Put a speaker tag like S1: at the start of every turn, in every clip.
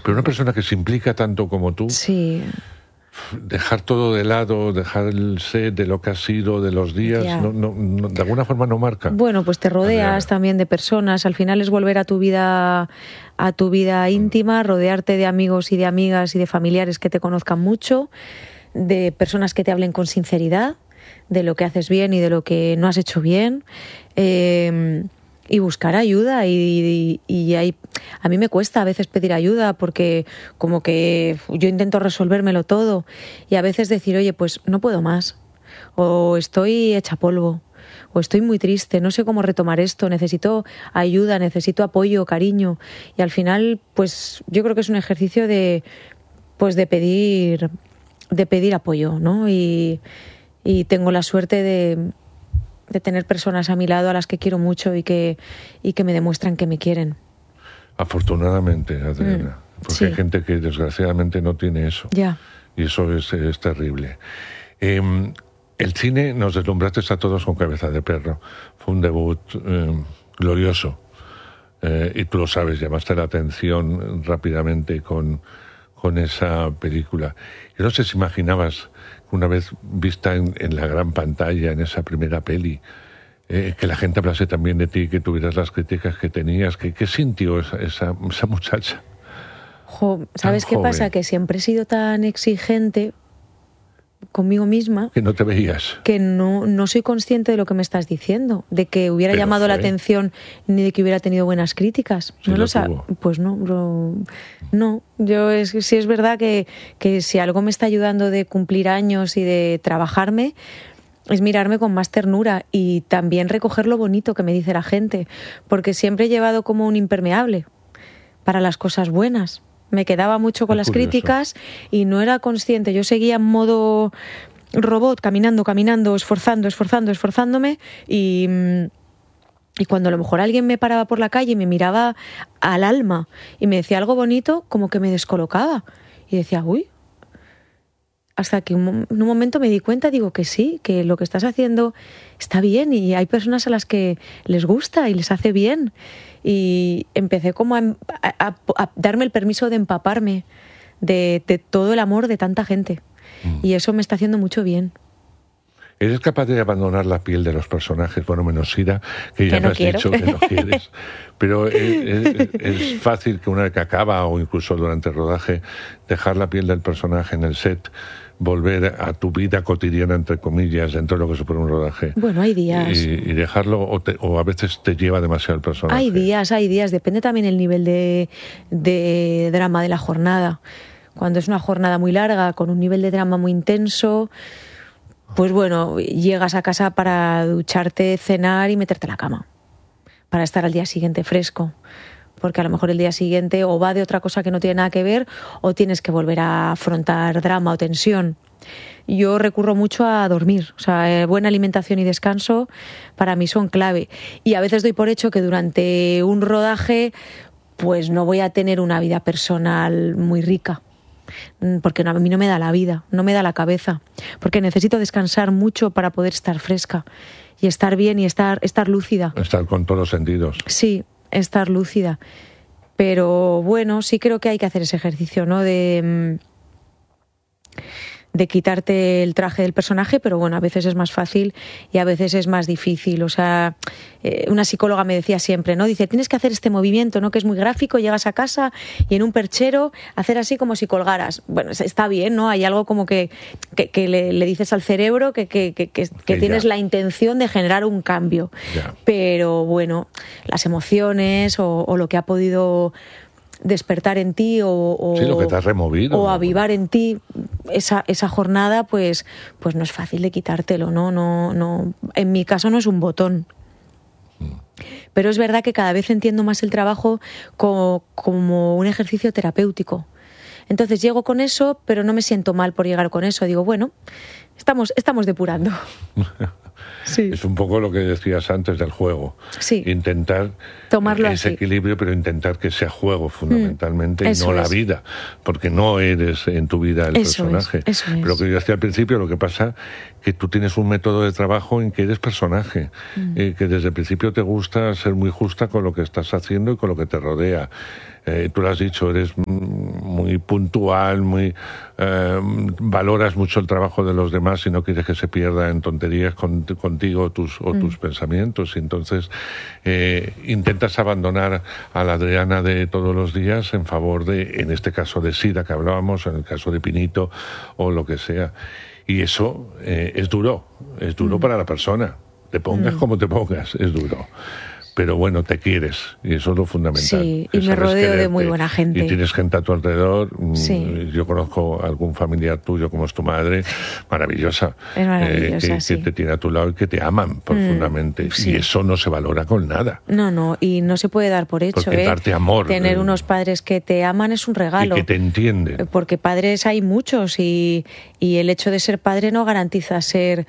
S1: Pero una persona que se implica tanto como tú,
S2: Sí.
S1: dejar todo de lado, dejar el set de lo que ha sido, de los días,
S2: Ya.
S1: de alguna forma no marca.
S2: Bueno, pues te rodeas
S1: Adriana.
S2: también de personas. Al final es volver a tu vida íntima, rodearte de amigos y de amigas y de familiares que te conozcan mucho, de personas que te hablen con sinceridad, de lo que haces bien y de lo que no has hecho bien. Y buscar ayuda y a mí me cuesta a veces pedir ayuda porque como que yo intento resolvérmelo todo y a veces decir, oye, pues no puedo más, o estoy hecha polvo, o estoy muy triste, no sé cómo retomar esto, necesito ayuda, necesito apoyo, cariño, y al final pues yo creo que es un ejercicio de pedir apoyo, ¿no? Y tengo la suerte de tener personas a mi lado a las que quiero mucho y que me demuestran que me quieren.
S1: Afortunadamente, Adriana, porque
S2: sí.
S1: hay gente que desgraciadamente no tiene eso.
S2: Ya.
S1: Y eso es terrible. El cine nos deslumbraste a todos con Cabeza de Perro. Fue un debut glorioso. Y tú lo sabes, llamaste la atención rápidamente con esa película. Y no sé si imaginabas que una vez vista en la gran pantalla, en esa primera peli, que la gente hablase también de ti, que tuvieras las críticas que tenías. ¿Qué sintió esa muchacha?
S2: ¿Sabes qué pasa? Que siempre he sido tan exigente conmigo misma
S1: que no te veías,
S2: que no soy consciente de lo que me estás diciendo, de que hubiera
S1: pero
S2: llamado la atención ni de que hubiera tenido buenas críticas.
S1: Sí,
S2: no lo sabes. Pues no, yo sí es verdad que si algo me está ayudando de cumplir años y de trabajarme es mirarme con más ternura y también recoger lo bonito que me dice la gente, porque siempre he llevado como un impermeable para las cosas buenas. Me quedaba mucho con las críticas y no era consciente. Yo seguía en modo robot, caminando, esforzándome y cuando a lo mejor alguien me paraba por la calle y me miraba al alma y me decía algo bonito, como que me descolocaba y decía, uy. Hasta que en un momento me di cuenta, digo que sí, que lo que estás haciendo está bien y hay personas a las que les gusta y les hace bien. Y empecé como a darme el permiso de empaparme de todo el amor de tanta gente. Y eso me está haciendo mucho bien.
S1: ¿Eres capaz de abandonar la piel de los personajes? Bueno, menos Ira, que ya me has dicho que no quieres. Pero es fácil que una vez que acaba o incluso durante el rodaje dejar la piel del personaje en el set, volver a tu vida cotidiana, entre comillas, dentro de lo que supone un rodaje.
S2: Bueno, hay días.
S1: Y dejarlo, o a veces te lleva demasiado el personaje.
S2: Hay días. Depende también el nivel de drama de la jornada. Cuando es una jornada muy larga, con un nivel de drama muy intenso, pues bueno, llegas a casa para ducharte, cenar y meterte a la cama, para estar al día siguiente fresco. Porque a lo mejor el día siguiente o va de otra cosa que no tiene nada que ver o tienes que volver a afrontar drama o tensión. Yo recurro mucho a dormir, o sea, buena alimentación y descanso para mí son clave. Y a veces doy por hecho que durante un rodaje pues no voy a tener una vida personal muy rica, porque a mí no me da la vida, no me da la cabeza, porque necesito descansar mucho para poder estar fresca y estar bien y estar lúcida.
S1: Estar con todos los sentidos.
S2: Sí, estar lúcida. Pero bueno, sí creo que hay que hacer ese ejercicio, ¿no? De quitarte el traje del personaje, pero bueno, a veces es más fácil y a veces es más difícil. O sea, una psicóloga me decía siempre, ¿no? Dice, tienes que hacer este movimiento, ¿no? Que es muy gráfico, llegas a casa y en un perchero hacer así como si colgaras. Bueno, está bien, ¿no? Hay algo como que le dices al cerebro que tienes la intención de generar un cambio.
S1: Ya.
S2: Pero bueno, las emociones o lo que ha podido despertar en ti o
S1: sí, lo que te has removido,
S2: o avivar en ti esa jornada, pues no es fácil de quitártelo, no, en mi caso no es un botón. Pero es verdad que cada vez entiendo más el trabajo como un ejercicio terapéutico. Entonces llego con eso, pero no me siento mal por llegar con eso. Digo, bueno, estamos depurando. Sí.
S1: Es un poco lo que decías antes del juego.
S2: Sí.
S1: Intentar
S2: tomarlo
S1: ese
S2: así.
S1: Equilibrio, pero intentar que sea juego fundamentalmente y no la vida, porque no eres en tu vida el personaje.
S2: Eso es.
S1: Pero lo que yo decía al principio, lo que pasa que tú tienes un método de trabajo en que eres personaje, que desde el principio te gusta ser muy justa con lo que estás haciendo y con lo que te rodea. tú lo has dicho, eres muy puntual, valoras mucho el trabajo de los demás y no quieres que se pierda en tonterías contigo tus pensamientos. Y entonces intentas abandonar a la Adriana de todos los días en favor de, en este caso de Sira que hablábamos, en el caso de Pinito o lo que sea. Y eso es duro para la persona. Te pongas como te pongas, es duro. Pero bueno, te quieres, y eso es lo fundamental.
S2: Sí, y me rodeo de muy buena gente.
S1: Y tienes gente a tu alrededor.
S2: Sí.
S1: Yo conozco a algún familiar tuyo, como es tu madre, maravillosa.
S2: Es maravillosa, sí.
S1: Que te tiene a tu lado y que te aman profundamente.
S2: Sí.
S1: Y eso no se valora con nada.
S2: No, y no se puede dar por hecho.
S1: Porque darte amor.
S2: Tener unos padres que te aman es un regalo.
S1: Y que te entienden.
S2: Porque padres hay muchos y el hecho de ser padre no garantiza ser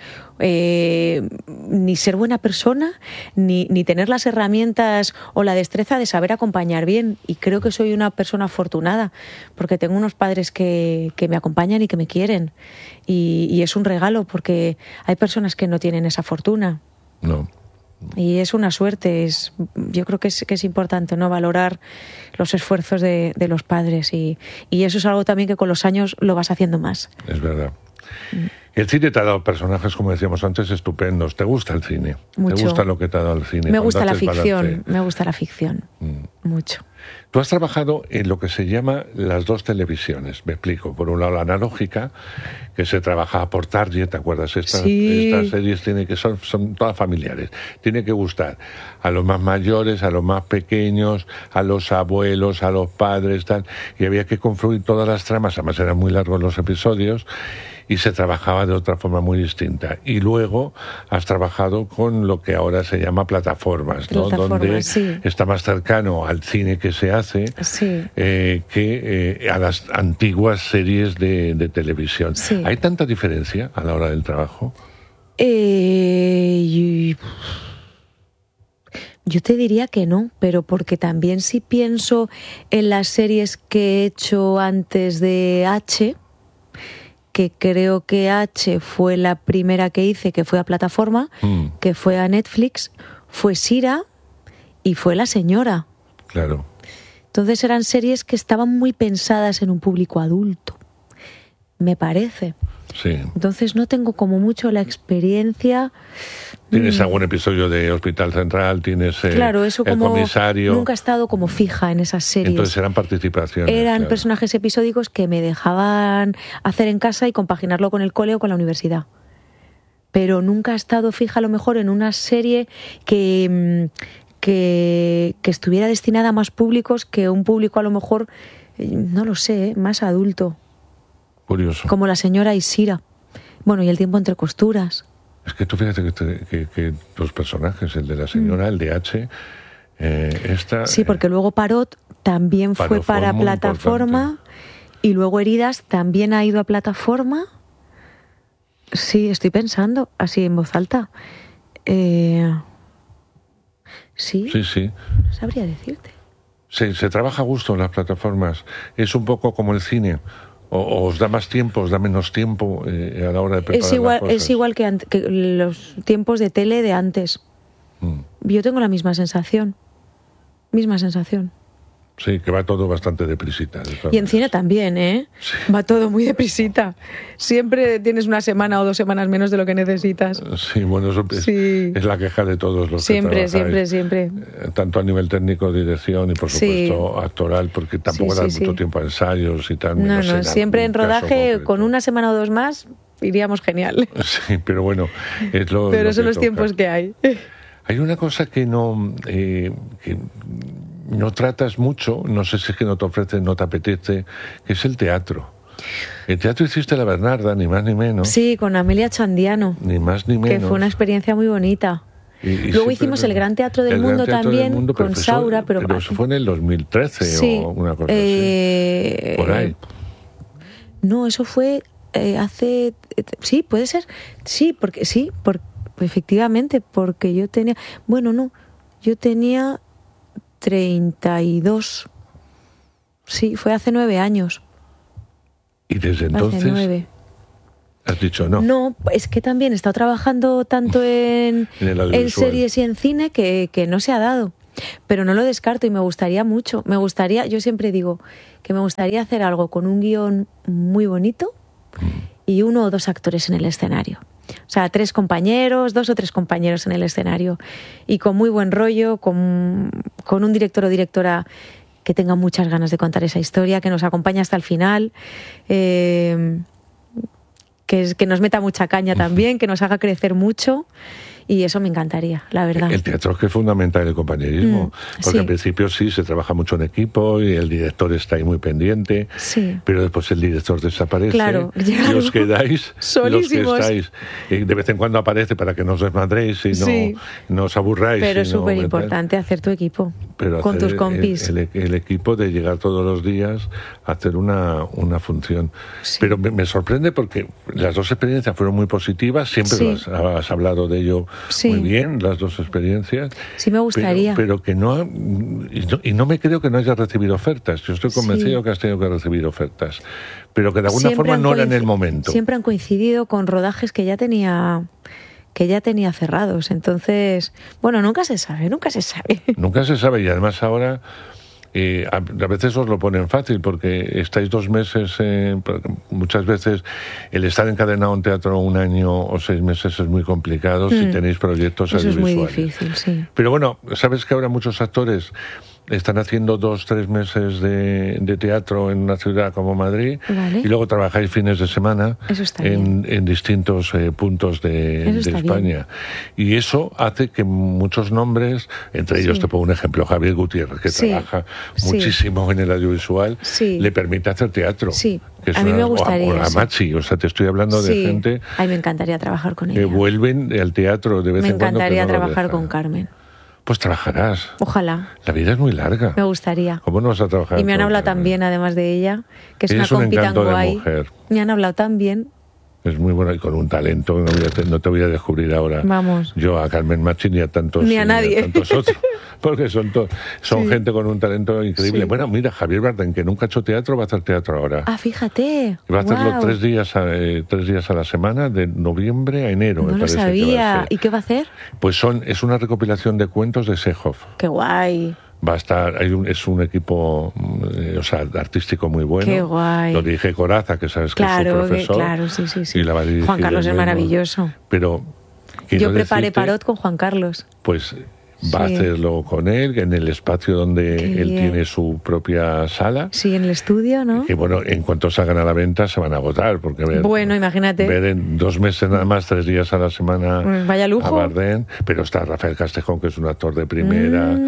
S2: ni ser buena persona, ni tener las herramientas o la destreza de saber acompañar bien. Y creo que soy una persona afortunada, porque tengo unos padres que me acompañan y que me quieren. Y es un regalo, porque hay personas que no tienen esa fortuna.
S1: No.
S2: Y es una suerte. Yo creo que es importante, ¿no?, valorar los esfuerzos de los padres. Y eso es algo también que con los años lo vas haciendo más.
S1: Es verdad. El cine te ha dado personajes, como decíamos antes, estupendos. ¿Te gusta el cine?
S2: Mucho.
S1: ¿Te gusta lo que te ha dado el cine?
S2: Me gusta la ficción, mucho.
S1: Tú has trabajado en lo que se llama las dos televisiones, me explico. Por un lado la analógica, que se trabajaba por Target, ¿te acuerdas? Estas series son todas familiares. Tiene que gustar a los más mayores, a los más pequeños, a los abuelos, a los padres, tal. Y había que confluir todas las tramas, además eran muy largos los episodios, y se trabajaba de otra forma muy distinta. Y luego has trabajado con lo que ahora se llama plataformas, ¿no? Donde está más cercano al cine que se hace que a las antiguas series de televisión. Sí. ¿Hay tanta diferencia a la hora del trabajo?
S2: Yo te diría que no, pero porque también si pienso en las series que he hecho antes de H, que creo que H fue la primera que hice, que fue a plataforma, que fue a Netflix, fue Sira y fue La Señora.
S1: Claro.
S2: Entonces eran series que estaban muy pensadas en un público adulto, me parece.
S1: Sí.
S2: Entonces no tengo como mucho la experiencia.
S1: ¿Tienes algún episodio de Hospital Central? ¿Tienes
S2: claro, eso
S1: el
S2: como
S1: comisario?
S2: Nunca he estado como fija en esas series.
S1: Entonces eran participaciones.
S2: Eran personajes episódicos que me dejaban hacer en casa y compaginarlo con el cole o con la universidad. Pero nunca he estado fija a lo mejor en una serie que estuviera destinada a más públicos, que un público a lo mejor, no lo sé, más adulto.
S1: Curioso.
S2: Como La Señora y Sira. Bueno, y El tiempo entre costuras.
S1: Es que tú fíjate que los personajes, el de La Señora, el de H,
S2: Sí, porque luego Parot también fue para plataforma importante. Y luego Heridas también ha ido a plataforma. Sí, estoy pensando así en voz alta. Sí. No sabría decirte.
S1: Se trabaja a gusto en las plataformas. Es un poco como el cine. ¿O os da más tiempo, os da menos tiempo a la hora de preparar las cosas?
S2: Es igual que los tiempos de tele de antes. Yo tengo la misma sensación.
S1: Sí, que va todo bastante deprisita.
S2: Y en cine también, ¿eh? Sí. Va todo muy deprisita. Siempre tienes una semana o 2 semanas menos de lo que necesitas.
S1: Sí, bueno, eso es la queja de todos los que trabajáis. Siempre. Tanto a nivel técnico, dirección y, por supuesto, actoral, porque tampoco da mucho tiempo a ensayos y tal.
S2: No, siempre en rodaje, con una semana o 2 más, iríamos genial.
S1: Sí, pero bueno, es lo
S2: Pero son los
S1: toca.
S2: Tiempos que hay.
S1: Hay una cosa que no tratas mucho, no sé si es que no te ofrece, no te apetece, que es el teatro. El teatro hiciste La Bernarda, ni más ni menos.
S2: Sí, con Amelia Chandiano.
S1: Ni más ni menos.
S2: Que fue una experiencia muy bonita. Y luego hicimos el Gran Teatro del Mundo también, con Saura. Pero
S1: eso fue en el 2013 o una cosa así. Por ahí.
S2: No, eso fue hace... Sí, puede ser. Sí, porque efectivamente, porque yo tenía... Bueno, no, yo tenía 32. Sí, fue hace 9 años.
S1: ¿Y desde entonces?
S2: Hace 9.
S1: ¿Has dicho no?
S2: No, es que también he estado trabajando tanto en series y en cine que no se ha dado. Pero no lo descarto y me gustaría mucho. Yo siempre digo que me gustaría hacer algo con un guión muy bonito y 1 o 2 actores en el escenario. O sea, 2 o 3 compañeros en el escenario y con muy buen rollo, con un director o directora que tenga muchas ganas de contar esa historia, que nos acompañe hasta el final, que nos meta mucha caña también, que nos haga crecer mucho. Y eso me encantaría, la verdad.
S1: El teatro es que es fundamental el compañerismo, porque
S2: sí.
S1: al principio sí se trabaja mucho en equipo y el director está ahí muy pendiente,
S2: sí.
S1: pero después el director desaparece,
S2: claro,
S1: y os quedáis
S2: solísimos.
S1: Los que estáis. Y de vez en cuando aparece para que no os desmadréis y no os aburráis.
S2: Pero es súper importante hacer tu equipo, con tus compis.
S1: El equipo de llegar todos los días a hacer una función.
S2: Sí.
S1: Pero me sorprende porque las 2 experiencias fueron muy positivas, siempre has hablado de ello. Muy bien, las 2 experiencias.
S2: Sí, me gustaría.
S1: Pero que no me creo que no hayas recibido ofertas. Yo estoy convencido que has tenido que recibir ofertas. Pero que de alguna forma no era en el momento.
S2: Siempre han coincidido con rodajes que ya tenía cerrados. Entonces, bueno, nunca se sabe. Nunca se sabe. Y además ahora a veces os lo ponen fácil porque estáis 2 meses, muchas veces el estar encadenado en teatro 1 año o 6 meses es muy complicado si tenéis proyectos audiovisuales. Eso es muy difícil, sí.
S1: Pero bueno, sabes que ahora muchos actores están haciendo 2-3 meses de teatro en una ciudad como Madrid,
S2: vale.
S1: Y luego trabajáis fines de semana en distintos puntos de España. Bien. Y eso hace que muchos nombres, entre ellos te pongo un ejemplo, Javier Gutiérrez, que trabaja muchísimo en el audiovisual, le permite hacer teatro.
S2: Sí.
S1: Que es
S2: a mí me gustaría.
S1: O a Machi, o sea, te estoy hablando de gente...
S2: Ay, me encantaría trabajar con ella.
S1: Que vuelven al teatro de vez en cuando.
S2: Me encantaría trabajar con Carmen.
S1: Pues trabajarás.
S2: Ojalá.
S1: La vida es muy larga.
S2: Me gustaría.
S1: ¿Cómo no vas a trabajar?
S2: Y me han hablado tan bien, además de ella, que es una compi tan guay. Me han hablado tan bien.
S1: Es muy buena y con un talento, no te voy a descubrir ahora.
S2: Vamos.
S1: Yo a Carmen Machi ni a tantos,
S2: ni a nadie.
S1: Ni a tantos otros, porque son gente con un talento increíble. Sí. Bueno, mira, Javier Bardem, que nunca ha hecho teatro, va a hacer teatro ahora.
S2: Ah, fíjate.
S1: Va a hacerlo 3 días a la semana, de noviembre a enero.
S2: No lo sabía. ¿Y qué va a hacer?
S1: Pues es una recopilación de cuentos de Chekhov.
S2: Qué guay.
S1: Va a estar, es un equipo artístico muy bueno.
S2: Qué guay.
S1: Lo dirige Coraza, que sabes que es su profesor.
S2: Claro, sí.
S1: Y la va a dirigir
S2: Juan Carlos es maravilloso.
S1: Pero
S2: yo preparé Parot con Juan Carlos.
S1: Pues va a hacerlo con él, en el espacio donde él tiene su propia sala.
S2: Sí, en el estudio, ¿no?
S1: Que bueno, en cuanto salgan a la venta se van a agotar, porque
S2: imagínate.
S1: Ver en 2 meses nada más, 3 días a la semana
S2: vaya lujo.
S1: a Bardem, pero está Rafael Castejón, que es un actor de primera,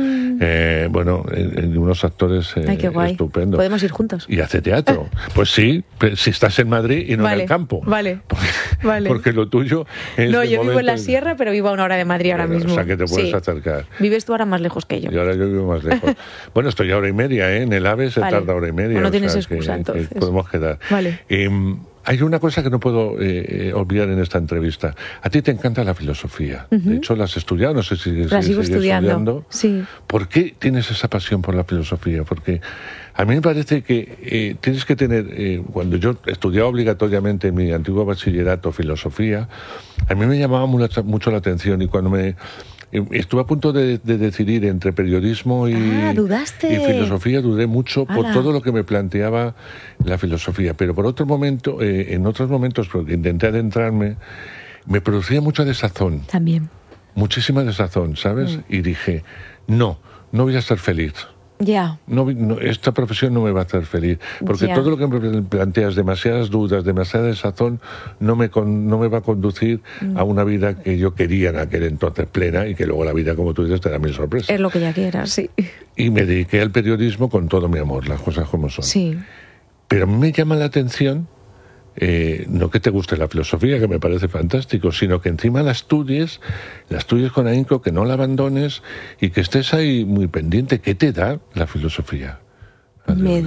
S1: unos actores estupendos.
S2: ¿Podemos ir juntos?
S1: Y hace teatro. Pues sí, si estás en Madrid y no en el campo.
S2: Vale.
S1: Porque lo tuyo es...
S2: No, yo vivo en la sierra, pero vivo a 1 hora de Madrid ahora mismo.
S1: O sea, que te puedes acercar.
S2: Vives tú ahora más lejos que yo.
S1: Y ahora yo vivo más lejos. Bueno, estoy a 1:30, ¿eh? En el AVE se tarda 1:30.
S2: Pues no tienes excusa, entonces.
S1: Que podemos quedar.
S2: Vale.
S1: Hay una cosa que no puedo olvidar en esta entrevista. A ti te encanta la filosofía. De hecho, la has estudiado, no sé si
S2: la sigo estudiando. Sí.
S1: ¿Por qué tienes esa pasión por la filosofía? Porque a mí me parece que tienes que tener... cuando yo estudiaba obligatoriamente en mi antiguo bachillerato filosofía, a mí me llamaba mucho la atención y cuando estuve a punto de decidir entre periodismo y filosofía, dudé mucho por todo lo que me planteaba la filosofía. Pero por otro momento, en otros momentos, porque intenté adentrarme, me producía mucha desazón.
S2: También.
S1: Muchísima desazón, ¿sabes? Y dije, no voy a ser feliz.
S2: Ya.
S1: No, esta profesión no me va a hacer feliz, porque todo lo que me planteas, demasiadas dudas, demasiada desazón, no me va a conducir a una vida que yo quería en aquel entonces plena y que luego la vida, como tú dices, te da mil sorpresas.
S2: Es lo que ya quieras, sí.
S1: Y me dediqué al periodismo con todo mi amor, las cosas como son.
S2: Sí.
S1: Pero a mí me llama la atención, no que te guste la filosofía, que me parece fantástico, sino que encima la estudies con ahínco, que no la abandones y que estés ahí muy pendiente. ¿Qué te da la filosofía?
S2: Me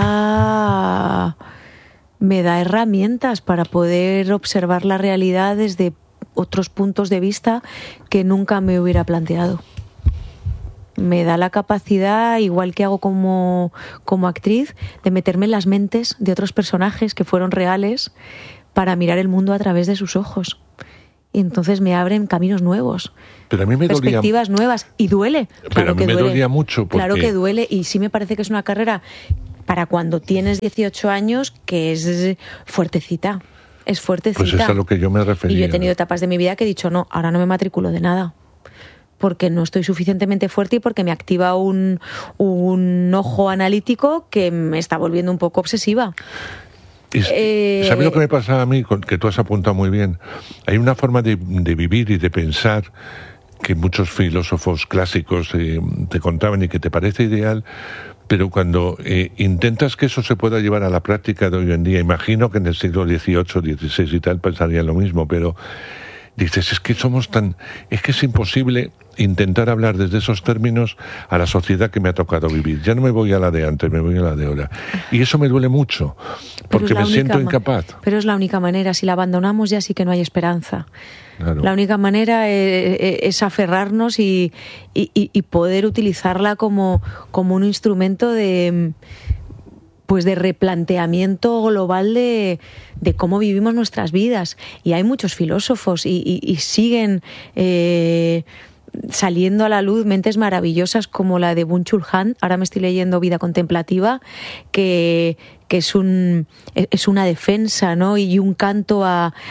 S2: da herramientas para poder observar la realidad desde otros puntos de vista que nunca me hubiera planteado. Me da la capacidad, igual que hago como actriz, de meterme en las mentes de otros personajes que fueron reales para mirar el mundo a través de sus ojos. y entonces me abren caminos nuevos.
S1: Pero a mí me
S2: perspectivas nuevas, y duele.
S1: Pero a mí me dolía mucho.
S2: Claro que duele, y sí me parece que es una carrera para cuando tienes 18 años que es fuertecita. Es fuertecita.
S1: Pues es a lo que yo me refería.
S2: Y yo he tenido etapas de mi vida que he dicho, no, ahora no me matriculo de nada, porque no estoy suficientemente fuerte y porque me activa un ojo analítico que me está volviendo un poco obsesiva.
S1: ¿Sabes lo que me pasa a mí? Que tú has apuntado muy bien. Hay una forma de vivir y de pensar que muchos filósofos clásicos te contaban y que te parece ideal, pero cuando intentas que eso se pueda llevar a la práctica de hoy en día, imagino que en el siglo XVIII, XVI y tal pensarían lo mismo, pero dices, es que es imposible intentar hablar desde esos términos a la sociedad que me ha tocado vivir. Ya no me voy a la de antes, me voy a la de ahora. Y eso me duele mucho, porque me siento incapaz.
S2: Pero es la única manera. Si la abandonamos ya sí que no hay esperanza.
S1: Claro.
S2: La única manera es aferrarnos y poder utilizarla como un instrumento de replanteamiento global de cómo vivimos nuestras vidas. Y hay muchos filósofos y siguen saliendo a la luz mentes maravillosas como la de Byung-Chul Han. Ahora me estoy leyendo Vida Contemplativa, que es una defensa, ¿no? Y un canto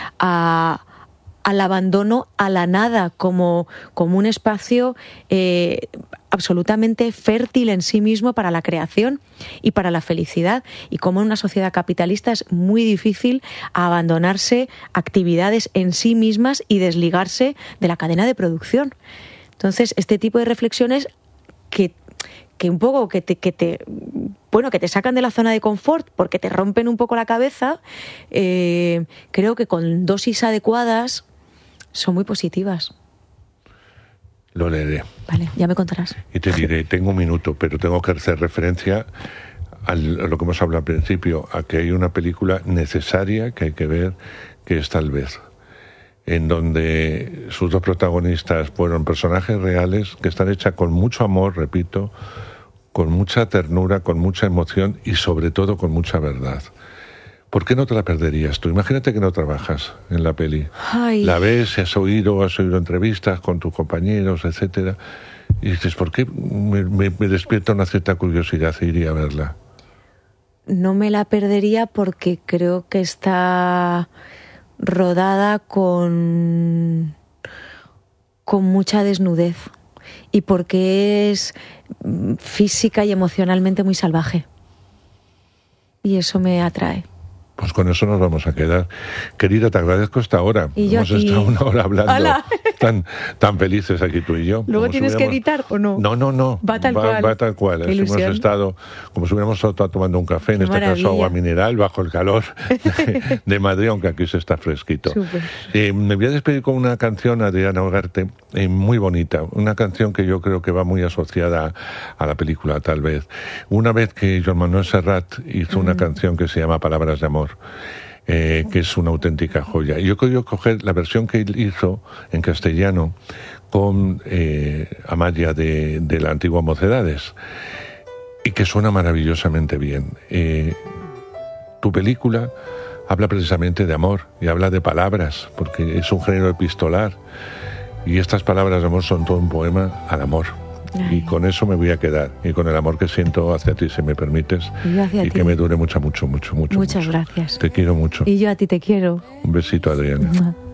S2: al abandono, a la nada, como un espacio absolutamente fértil en sí mismo para la creación y para la felicidad, y como en una sociedad capitalista es muy difícil abandonarse actividades en sí mismas y desligarse de la cadena de producción. Entonces, este tipo de reflexiones que un poco que te sacan de la zona de confort porque te rompen un poco la cabeza, creo que con dosis adecuadas son muy positivas.
S1: Lo leeré.
S2: Vale, ya me contarás.
S1: Y te diré, tengo un minuto, pero tengo que hacer referencia a lo que hemos hablado al principio, a que hay una película necesaria que hay que ver, que es Tal vez, en donde sus dos protagonistas fueron personajes reales que están hechas con mucho amor, repito, con mucha ternura, con mucha emoción y sobre todo con mucha verdad. ¿Por qué no te la perderías tú? Imagínate que no trabajas en la peli.
S2: Ay.
S1: La ves, has oído entrevistas con tus compañeros, etcétera, y dices, ¿por qué me despierta una cierta curiosidad e iría a verla?
S2: No me la perdería porque creo que está rodada con mucha desnudez y porque es física y emocionalmente muy salvaje. Y eso me atrae.
S1: Pues con eso nos vamos a quedar. Querida, te agradezco esta hora. Hemos estado una hora hablando tan felices aquí tú y yo.
S2: ¿Luego tienes que editar o no?
S1: No.
S2: Va tal cual.
S1: Va tal cual. Hemos estado como si hubiéramos estado tomando un café, en este caso agua mineral, bajo el calor de Madrid, aunque aquí se está fresquito. Me voy a despedir con una canción, Adriana Ugarte, muy bonita. Una canción que yo creo que va muy asociada a la película, tal vez. Una vez que Joan Manuel Serrat hizo una canción que se llama Palabras de amor, que es una auténtica joya. Y yo quiero coger la versión que él hizo en castellano con Amalia de la antigua Mocedades, y que suena maravillosamente bien. Tu película habla precisamente de amor y habla de palabras, porque es un género epistolar, y estas palabras de amor son todo un poema al amor. Y con eso me voy a quedar, y con el amor que siento hacia ti, si me permites, y que me dure mucho.
S2: Muchas gracias.
S1: Te quiero mucho.
S2: Y yo a ti te quiero.
S1: Un besito, Adriana.